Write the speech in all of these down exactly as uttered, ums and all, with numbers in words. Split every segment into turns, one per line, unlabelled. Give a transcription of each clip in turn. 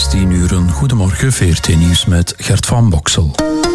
tien uur. Een goedemorgen, V R T Nieuws met Gert van Boksel.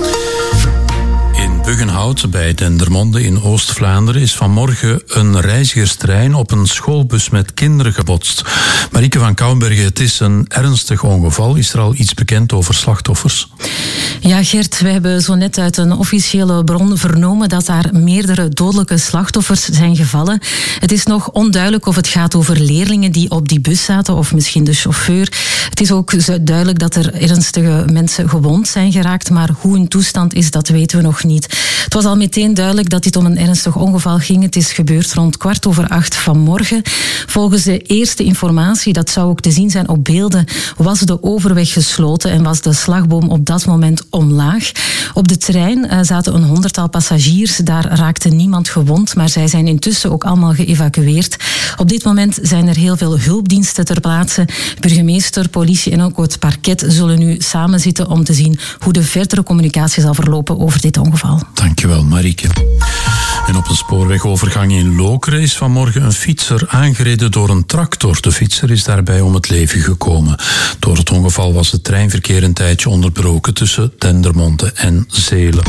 In Buggenhout bij Dendermonde in Oost-Vlaanderen is vanmorgen een reizigerstrein op een schoolbus met kinderen gebotst. Marieke van Kouwenbergen, het is een ernstig ongeval. Is er al iets bekend over slachtoffers?
Ja, Gert, we hebben zo net uit een officiële bron vernomen dat daar meerdere dodelijke slachtoffers zijn gevallen. Het is nog onduidelijk of het gaat over leerlingen die op die bus zaten of misschien de chauffeur. Het is ook duidelijk dat er ernstige mensen gewond zijn geraakt, maar hoe hun toestand is, dat weten we nog niet. Het was al meteen duidelijk dat dit om een ernstig ongeval ging. Het is gebeurd rond kwart over acht vanmorgen. Volgens de eerste informatie, dat zou ook te zien zijn op beelden, was de overweg gesloten en was de slagboom op dat moment omlaag. Op de trein uh, zaten een honderdtal passagiers. Daar raakte niemand gewond, maar zij zijn intussen ook allemaal geëvacueerd. Op dit moment zijn er heel veel hulpdiensten ter plaatse. Burgemeester, politie en ook het parket zullen nu samenzitten om te zien hoe de verdere communicatie zal verlopen over dit ongeval.
Dankjewel, Marieke. En op een spoorwegovergang in Lokeren is vanmorgen een fietser aangereden door een tractor. De fietser is daarbij om het leven gekomen. Door het ongeval was het treinverkeer een tijdje onderbroken tussen Dendermonde en Zelen.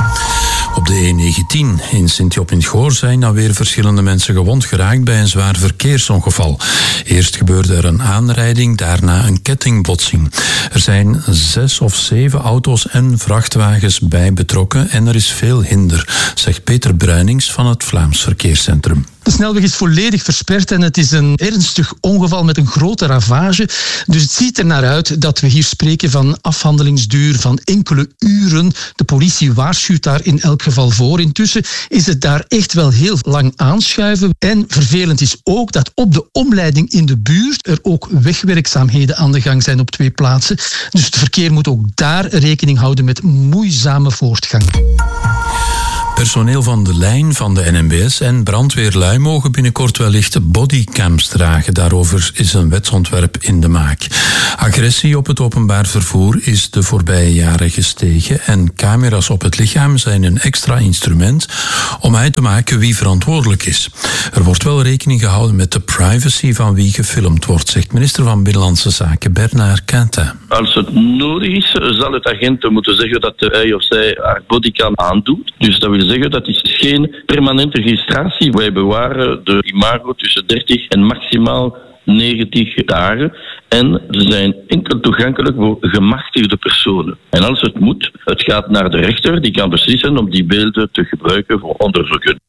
Op de E negentien in Sint-Job in het Goor zijn dan weer verschillende mensen gewond geraakt bij een zwaar verkeersongeval. Eerst gebeurde er een aanrijding, daarna een kettingbotsing. Er zijn zes of zeven auto's en vrachtwagens bij betrokken en er is veel hinder, zegt Peter Bruinings van het Vlaams Verkeerscentrum.
De snelweg is volledig versperd en het is een ernstig ongeval met een grote ravage. Dus het ziet er naar uit dat we hier spreken van afhandelingsduur van enkele uren. De politie waarschuwt daar in elk geval voor. Intussen is het daar echt wel heel lang aanschuiven. En vervelend is ook dat op de omleiding in de buurt er ook wegwerkzaamheden aan de gang zijn op twee plaatsen. Dus het verkeer moet ook daar rekening houden met moeizame voortgang.
Personeel van de lijn van de N M B S en brandweerlui mogen binnenkort wellicht bodycams dragen. Daarover is een wetsontwerp in de maak. Agressie op het openbaar vervoer is de voorbije jaren gestegen en camera's op het lichaam zijn een extra instrument om uit te maken wie verantwoordelijk is. Er wordt wel rekening gehouden met de privacy van wie gefilmd wordt, zegt minister van Binnenlandse Zaken Bernard Quentin.
Als het nodig is, zal het agent moeten zeggen dat hij of zij haar bodycam aandoet. Dus dat wil zeggen dat is geen permanente registratie. Wij bewaren de imago tussen dertig en maximaal negentig dagen. En ze zijn enkel toegankelijk voor gemachtigde personen. En als het moet, het gaat naar de rechter, die kan beslissen om die beelden te gebruiken voor onderzoeken.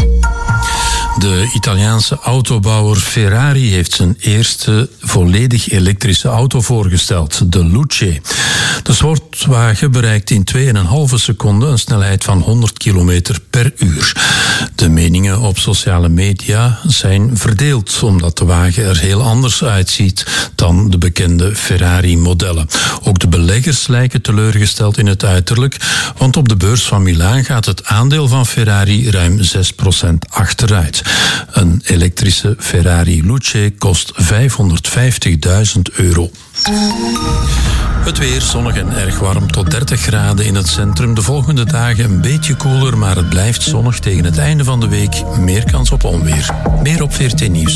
De Italiaanse autobouwer Ferrari heeft zijn eerste volledig elektrische auto voorgesteld, de Luce. De sportwagen bereikt in twee komma vijf seconden een snelheid van honderd kilometer per uur. De meningen op sociale media zijn verdeeld, omdat de wagen er heel anders uitziet dan de bekende Ferrari-modellen. Ook de beleggers lijken teleurgesteld in het uiterlijk, want op de beurs van Milaan gaat het aandeel van Ferrari ruim zes procent achteruit. Een elektrische Ferrari Luce kost vijfhonderdvijftigduizend euro. Het weer zonnig en erg warm tot dertig graden in het centrum. De volgende dagen een beetje koeler, maar het blijft zonnig. Tegen het einde van de week meer kans op onweer. Meer op V R T Nieuws.